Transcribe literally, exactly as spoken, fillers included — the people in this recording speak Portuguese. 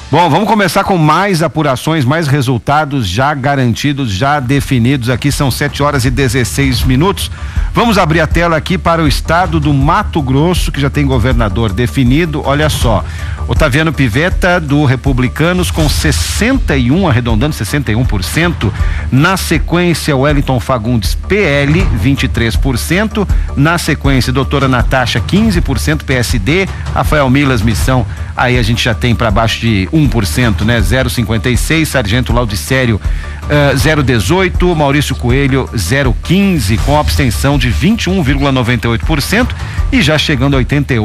Bom, vamos começar com mais apurações, mais resultados já garantidos, já definidos aqui. São sete horas e dezesseis minutos. Vamos abrir a tela aqui para o estado do Mato Grosso, que já tem governador definido. Olha só, Otaviano Pivetta, do Republicanos, com sessenta e um, arredondando sessenta e um por cento. Na sequência, Wellington Fagundes, P L, vinte e três por cento. Na sequência, doutora Natasha, quinze por cento, P S D. Rafael Milas, Missão, aí a gente já tem para baixo de um por cento, né? zero vírgula cinquenta e seis. Sargento Laudicério, uh, zero vírgula dezoito. Maurício Coelho, zero vírgula quinze, com abstenção de vinte e um vírgula noventa e oito por cento. E já chegando a oitenta e oito